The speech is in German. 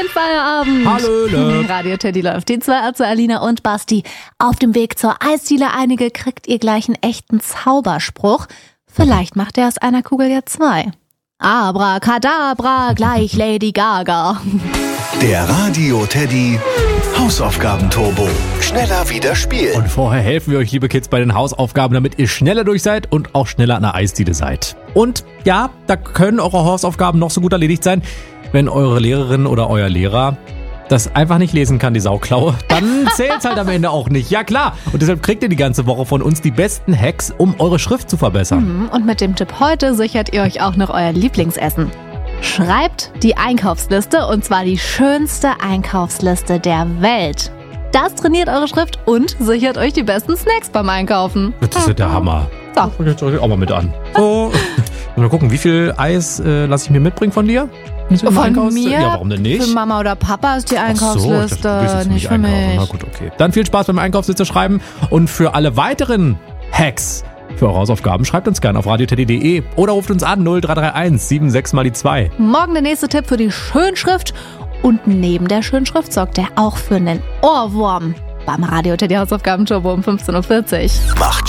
Feierabend. Hallöle. Radio Teddy läuft. Die zwei, also Alina und Basti. Auf dem Weg zur Eisdiele einige kriegt ihr gleich einen echten Zauberspruch. Vielleicht macht er aus einer Kugel ja zwei. Abracadabra, gleich Lady Gaga. Der Radio Teddy Hausaufgaben-Turbo. Schneller wieder spielen. Und vorher helfen wir euch, liebe Kids, bei den Hausaufgaben, damit ihr schneller durch seid und auch schneller an der Eisdiele seid. Und ja, da können eure Hausaufgaben noch so gut erledigt sein, wenn eure Lehrerin oder euer Lehrer das einfach nicht lesen kann, die Sauklaue, dann zählt's halt am Ende auch nicht. Ja klar, und deshalb kriegt ihr die ganze Woche von uns die besten Hacks, um eure Schrift zu verbessern. Und mit dem Tipp heute sichert ihr euch auch noch euer Lieblingsessen. Schreibt die Einkaufsliste, und zwar die schönste Einkaufsliste der Welt. Das trainiert eure Schrift und sichert euch die besten Snacks beim Einkaufen. Das ist ja der Hammer. So. Und jetzt auch mal mit an. So. Mal gucken, wie viel Eis lasse ich mir mitbringen von dir? Von mir? Ja, warum denn nicht? Für Mama oder Papa ist die Einkaufsliste, ich dachte, du willst nicht für einkaufen. mich. Na gut, okay. Dann viel Spaß beim Einkaufsliste schreiben, und für alle weiteren Hacks für eure Hausaufgaben schreibt uns gerne auf radioteddy.de oder ruft uns an 0331 76 mal die 2. Morgen der nächste Tipp für die Schönschrift, und neben der Schönschrift sorgt er auch für einen Ohrwurm beim Radio Teddy Hausaufgaben-Turbo um 15.40 Uhr. Macht